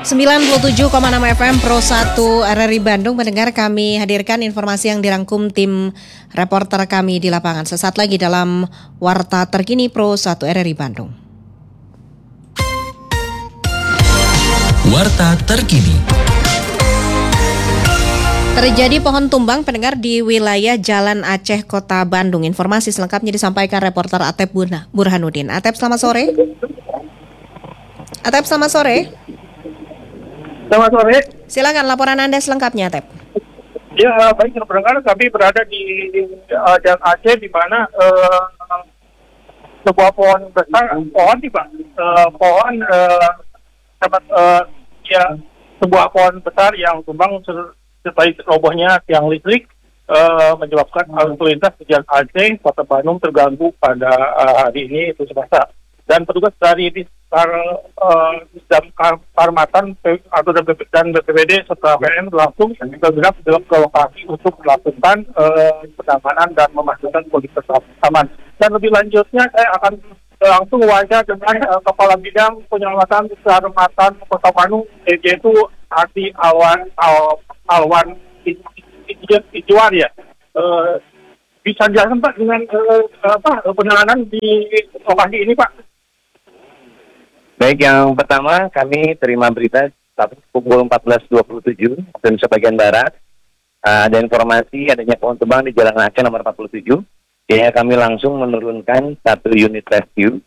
97,6 FM Pro 1 RRI Bandung. Mendengar, kami hadirkan informasi yang dirangkum tim reporter kami di lapangan. Sesaat lagi dalam Warta Terkini Pro 1 RRI Bandung. Warta Terkini. Terjadi pohon tumbang, pendengar, di wilayah Jalan Aceh, Kota Bandung. Informasi selengkapnya disampaikan reporter Atep Burhanuddin. Atep, selamat sore. Atep, selamat sore. Selamat sore. Silakan laporan Anda selengkapnya, Atep. Ya, baik, pendengar, kami berada di Jalan Aceh, di mana sebuah pohon besar, sebuah pohon besar yang tumbang serta robohnya tiang listrik menyebabkan arus lintas di Jalan Aceh, Kota Bandung terganggu pada hari ini, itu Selasa. Dan petugas dari Karmatan dan BPBD serta PN langsung bergerak ke lokasi untuk melakukan penanganan dan memastikan kondisi aman. Dan lebih lanjutnya saya akan langsung wawancara dengan Kepala Bidang Penyelamatan Karmatan Kota Bandung, yaitu Adi Alwan Ijuar ya. Bisa dijelaskan Pak dengan penanganan di lokasi ini Pak? Baik, yang pertama kami terima berita pukul 14.27 dan sebagian barat ada informasi adanya pohon tumbang di Jalan Aceh nomor 47. Ya, kami langsung menurunkan 1 unit rescue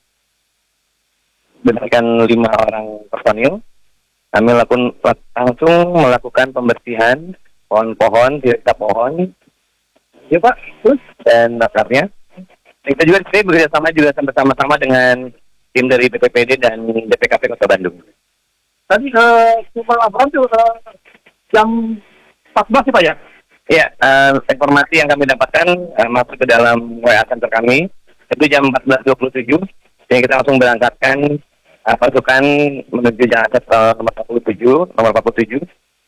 dengan 5 orang personil. Kami langsung melakukan pembersihan pohon-pohon, tirta pohon, ya Pak, dan bakarnya. Kita juga bekerjasama juga bersama-sama dengan tim dari BPPD dan DPKP Kota Bandung. Tadi laporan itu jam 14 sih Pak ya? Iya, informasi yang kami dapatkan masuk ke dalam WA center kami itu jam 14.27. Jadi kita langsung berangkatkan pasukan menuju Jalan Aceh nomor 47.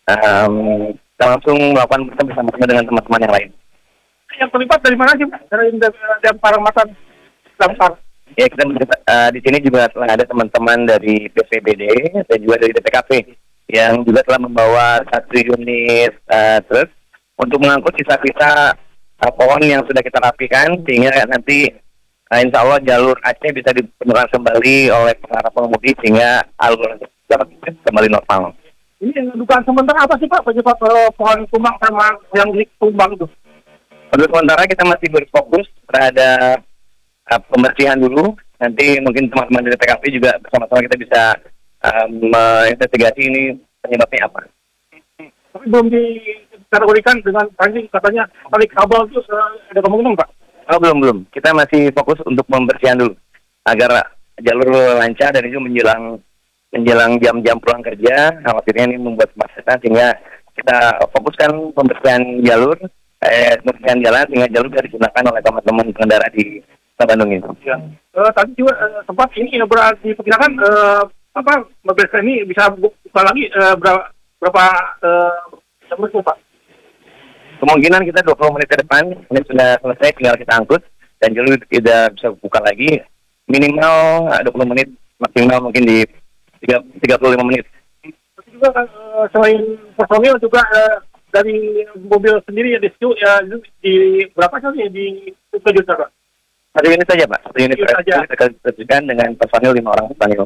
Kita langsung melakukan bersama-sama dengan teman-teman yang lain. Yang terlibat dari mana sih Pak? Dari Karmatan Damkar. Ya, kita di sini juga telah ada teman-teman dari BPBD dan juga dari DPKP yang juga telah membawa 1 unit truk untuk mengangkut sisa-sisa pohon yang sudah kita rapikan sehingga nanti insya Allah jalur Aceh bisa digunakan kembali oleh para pengemudi sehingga alur dapat kembali normal. Ini yang dugaan sementara apa sih Pak penyebab pohon tumbang sama yang ditumbang itu? Untuk sementara kita masih berfokus terhadap pembersihan dulu. Nanti mungkin teman-teman dari PKP juga bersama-sama kita bisa menginvestigasi ini penyebabnya apa. Tapi belum dikategorikan dengan katanya tali kabel itu ada kemungkinan Pak? Oh, belum. Kita masih fokus untuk pembersihan dulu agar jalur lancar dan itu menjelang jam-jam pulang kerja. Khawatirnya ini membuat kemacetan sehingga kita fokuskan pembersihan pembersihan jalan sehingga jalur bisa digunakan oleh teman-teman pengendara di Bandung ini. Ya. Tadi juga sempat ini berarti diperkirakan mobil ini bisa buka lagi berapa jam Pak? Kemungkinan kita 20 menit ke depan ini sudah selesai, tinggal kita angkut dan jalur tidak bisa buka lagi. Minimal 20 menit, maksimal mungkin di 35 menit. Tapi juga selain personil juga dari mobil sendiri ya di berapa sih di tujuh Pak? 1 unit saja Pak, 1 unit saja. Kita kerjakan dengan personil 5 orang personil.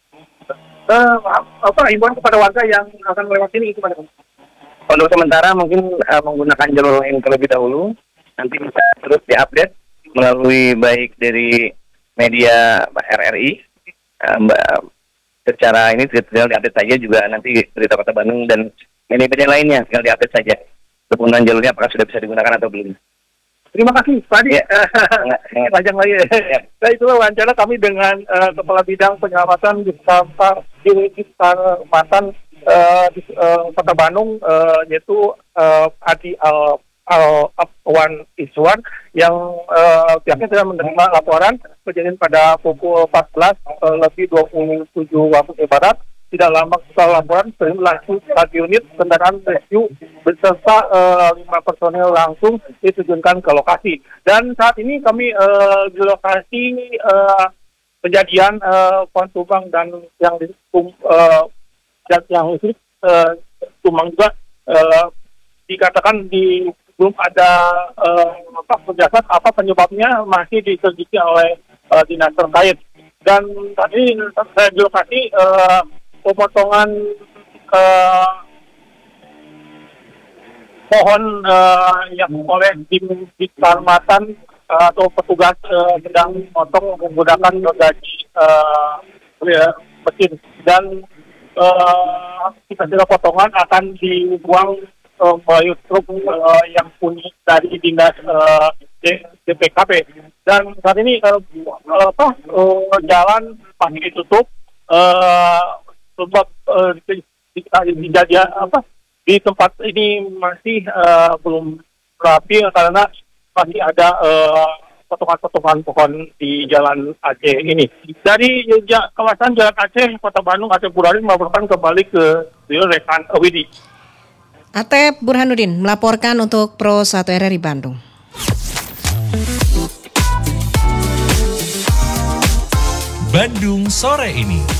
Himbauan kepada warga yang akan melewati ini gimana? Untuk sementara mungkin menggunakan jalur lain terlebih dahulu. Nanti bisa terus diupdate melalui baik dari media RRI. Secara ini tinggal diupdate saja juga nanti berita Kota Bandung dan media lainnya tinggal diupdate saja. Penggunaan jalurnya apakah sudah bisa digunakan atau belum. Terima kasih Pak Adi. Panjang lagi. Nah, itulah wawancara kami dengan Kepala Bidang Penyelamatan di Karmatan di Kota Bandung, yaitu Adi Alwan Iswan yang pihaknya sudah menerima laporan kejadian pada pukul 14.27 waktu Indonesia Barat. Tidak lama setelah laporan, langsung 1 unit kendaraan rescue beserta 5 personel langsung diterjunkan ke lokasi. Dan saat ini kami di lokasi kejadian pohon tumbang dan yang dan yang listrik cuma juga dikatakan belum ada penjelasan apa penyebabnya, masih diselidiki oleh dinas terkait. Dan tadi saya di lokasi pemotongan pohon yang oleh tim kecamatan atau petugas sedang memotong menggunakan gergaji mesin, dan sisa potongan akan dibuang melalui truk yang punya dari dinas DPKP. Dan saat ini jalan masih ditutup sebab di tempat ini masih belum rapi karena masih ada potongan-potongan pohon di Jalan Aceh ini. Dari kawasan Jalan Aceh, Kota Bandung, Atep Burhanuddin melaporkan kembali ke rekan Widi. Atep Burhanuddin melaporkan untuk Pro 1 RRI Bandung. Bandung sore ini.